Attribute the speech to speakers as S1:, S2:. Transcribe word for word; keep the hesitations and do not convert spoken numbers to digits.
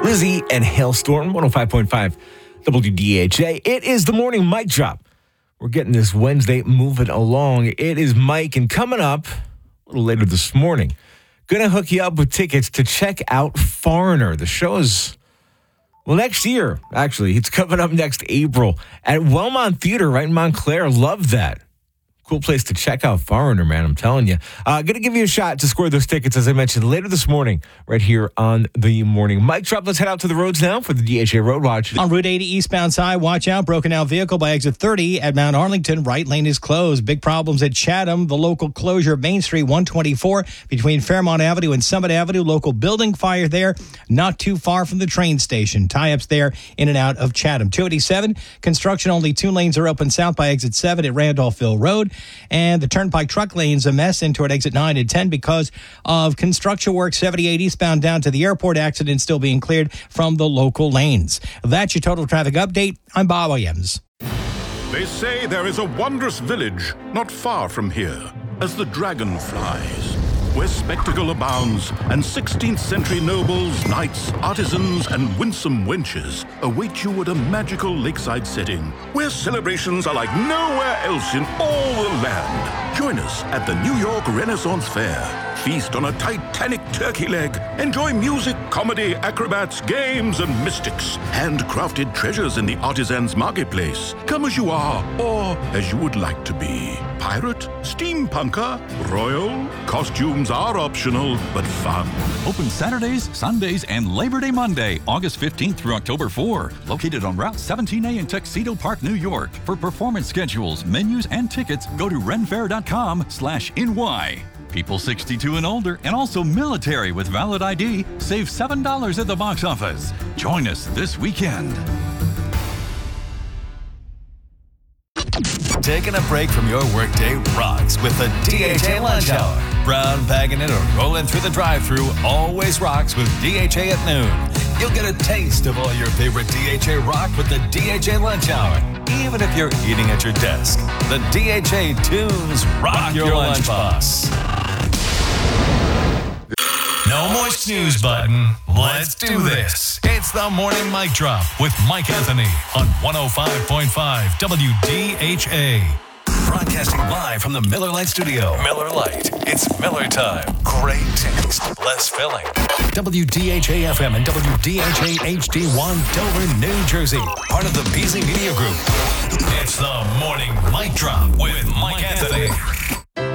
S1: Lizzie and Hailstorm, one oh five point five W D H A. It is the morning mic drop. We're getting this Wednesday moving along. It is Mike, and coming up a little later this morning, going to hook you up with tickets to check out Foreigner. The show is, well, next year, actually. It's coming up next April at Wellmont Theater right in Montclair. Love that. Cool place to check out Foreigner, man, I'm telling you. Uh, going to give you a shot to score those tickets, as I mentioned, later this morning, right here on the morning mic drop. Let's head out to the roads now for the D H A Road Watch.
S2: On Route eighty eastbound side, watch out. Broken out vehicle by exit thirty at Mount Arlington. Right lane is closed. Big problems at Chatham. The local closure of Main Street one twenty-four between Fairmont Avenue and Summit Avenue. Local building fire there, not too far from the train station. Tie-ups there in and out of Chatham. two eighty-seven, construction. Only two lanes are open south by exit seven at Randolphville Road. And the Turnpike truck lane's a mess in toward exit nine and ten because of construction work. seventy-eight eastbound down to the airport. Accident still being cleared from the local lanes. That's your total traffic update. I'm Bob Williams.
S3: They say there is a wondrous village not far from here, as the dragon flies, where spectacle abounds, and sixteenth century nobles, knights, artisans, and winsome wenches await you at a magical lakeside setting, where celebrations are like nowhere else in all the land. Join us at the New York Renaissance Fair. Feast on a Titanic turkey leg. Enjoy music, comedy, acrobats, games, and mystics. Handcrafted treasures in the artisans' marketplace. Come as you are, or as you would like to be. Pirate, steampunker, royal. Costumes are optional, but fun.
S4: Open Saturdays, Sundays, and Labor Day Monday, August fifteenth through October fourth. Located on Route seventeen A in Tuxedo Park, New York. For performance schedules, menus, and tickets, go to renfair.com slash NY. People sixty-two and older, and also military with valid I D, save seven dollars at the box office. Join us this weekend.
S5: Taking a break from your workday rocks with the D H A Lunch Hour. Brown bagging it or rolling through the drive-thru always rocks with D H A at noon. You'll get a taste of all your favorite D H A rock with the D H A Lunch Hour, even if you're eating at your desk. The D H A tunes rock, rock your, your lunchbox. No more snooze button. Let's do this. It's the Morning Mic Drop with Mike Anthony on one oh five point five W D H A. Broadcasting live from the Miller Lite studio. Miller Lite. It's Miller time. Great taste. Less filling. W D H A F M and W D H A H D one, Dover, New Jersey. Part of the Beasley Media Group. It's the Morning Mic Drop with Mike Anthony.